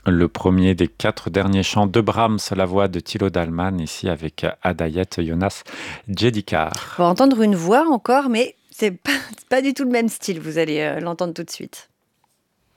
Le premier des 4 derniers chants de Brahms, la voix de Thilo Dallmann, ici avec Adayet Jonas On va Jedikar. entendre une voix encore, mais c'est pas du tout le même style. Vous allez l'entendre tout de suite.